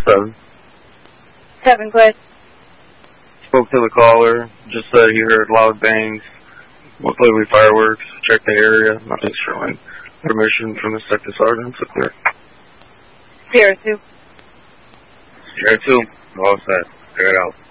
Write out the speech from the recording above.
7. 7, go ahead. Spoke to the caller, just said he heard loud bangs, most likely fireworks, checked the area, nothing's showing. Permission from the sector sergeant, so clear. Sierra 2. Sierra 2, all set. Clear it out.